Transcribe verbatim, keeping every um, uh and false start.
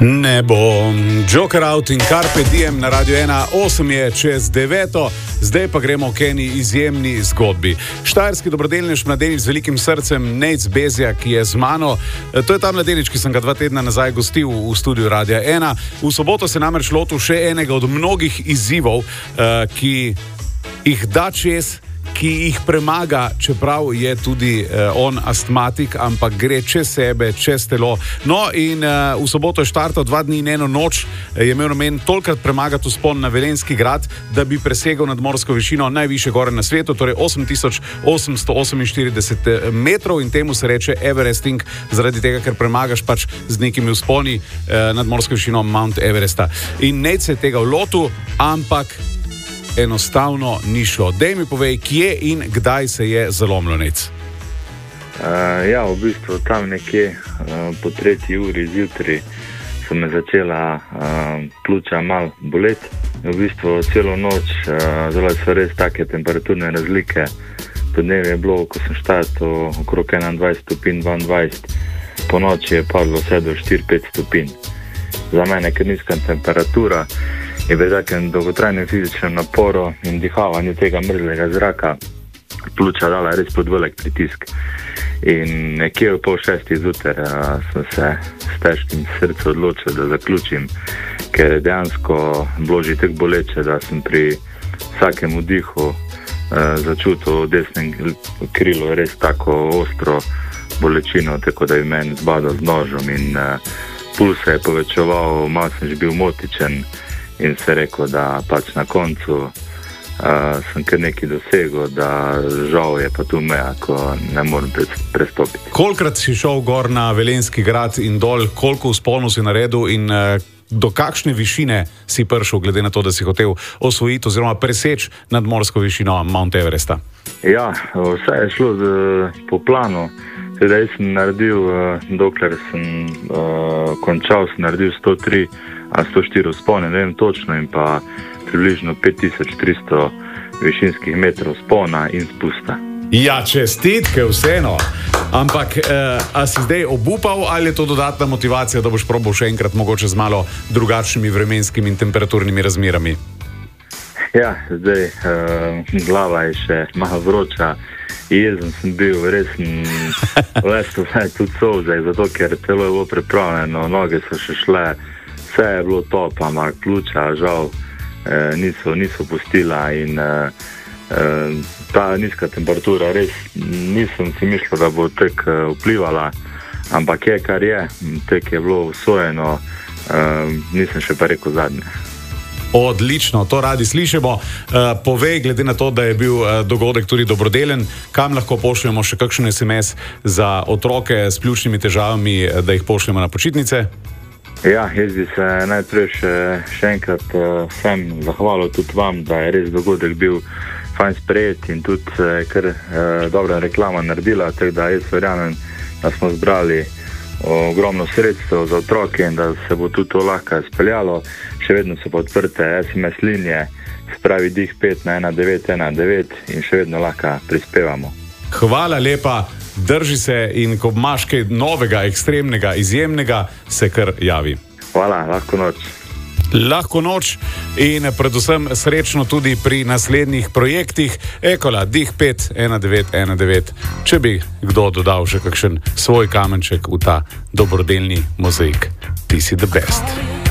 Ne bom. Joker out in Carpe Diem na Radio ena, osem je čez deveto, zdaj pa gremo k eni izjemni zgodbi. Štajerski dobrodelnež mladenič z velikim srcem, Nejc Bezjak, ki je z mano. To je ta mladenič, ki sem ga dva tedna nazaj gostil v studiu Radia ena. V soboto se namreč lotil še enega od mnogih izzivov, ki jih da čez, ki jih premaga, čeprav je tudi uh, on astmatik, ampak gre čez sebe, čez telo. No in uh, v soboto je štartal dva dni in eno noč, je imel namen tolkrat premagati vzpon na Velenjski grad, da bi presegal nadmorsko višino najvišje gore na svetu, torej osem tisoč osemsto oseminštirideset metrov, in temu se reče Everesting, zaradi tega, ker premagaš pač z nekimi vzponi uh, nadmorsko višino Mount Everesta. In Nejc se je tega lotil, ampak enostavno ni šlo. Dej mi povej, kje in kdaj se je zalomilo, Nejc? Uh, ja, v bistvu tam nekje uh, po tretji uri zjutraj so me začela uh, pljuča malo boleti. V bistvu celo noč, uh, zelo so res take temperaturne razlike. Podnevi je bilo, ko sem štartal, okrog enaindvajset stopinj, dvaindvajset. Po noči je padlo vse do štiri pet stopinj. Za mene, ker nizka temperatura, in pri takem dolgotrajnem fizičnem naporu in dihavanju tega mrzlega zraka pljuča dala res pod velik pritisk. In nekje v pol šestih zjutraj sem se s težkim srcem odločil, da zaključim, ker je dejansko bilo že tako boleče, da sem pri vsakem vdihu eh, začutil v desnem krilu res tako ostro bolečino, tako da je meni zbadal z nožem in eh, puls se je povečeval, malo sem že bil motičen. In se rekel, da pač na koncu uh, sem kar nekaj dosegel, da žal je pa tu meja, ko ne morem prestopiti. Kolikrat si šel gor na Velenjski grad in dol, koliko vzponov si naredil in uh, do kakšne višine si prišel, glede na to, da si hotel osvojiti oziroma preseči nadmorsko višino Mount Everesta? Ja, vse je šlo z, po planu. Sedaj sem naredil, uh, dokler sem uh, končal, sem naredil sto tri a sto štiri vzpone, ne vem točno, in pa približno pet tisoč tristo višinskih metrov vzpona in spusta. Ja, čestitke vseeno. Ampak, eh, a si zdaj obupal ali je to dodatna motivacija, da boš probal še enkrat mogoče z malo drugačnimi vremenskimi in temperaturnimi razmerami? Ja, zdaj eh, glava je še malo vroča. Jezen sem bil, res sem lesto tudi solze, zato ker telo je bilo pripravljeno, noge so še šle, vse je bilo top, ampak pljuča žal eh, niso, niso pustila in eh, eh, ta nizka temperatura res nisem si mislil, da bo tek eh, vplivala, ampak je kar je, tek je bilo usvojeno, eh, nisem še pa rekel zadnje. Odlično, to radi slišimo. Uh, povej, glede na to, da je bil uh, dogodek tudi dobrodelen, kam lahko pošljemo še kakšen es em es za otroke s pljučnimi težavami, da jih pošljemo na počitnice? Ja, jaz bi se najprej še, še enkrat uh, vsem zahvalil tudi vam, da je res dogodek bil fajn sprejet in tudi uh, kar uh, dobra reklama naredila, tako da jaz verjamem, da smo zbrali ogromno sredstev za otroke in da se bo tudi to lahko speljalo. Še vedno so pa odprte es em es linije, spravi dih pet na ena devet ena devet in še vedno lahko prispevamo. Hvala lepa, drži se in ko imaš kaj novega, ekstremnega, izjemnega, se kar javi. Hvala, lahko noč. Lahko noč in predvsem srečno tudi pri naslednjih projektih. Ekola, dih pet ena devet ena devet, če bi kdo dodal še kakšen svoj kamenček v ta dobrodelni mozaik. Ti si the best.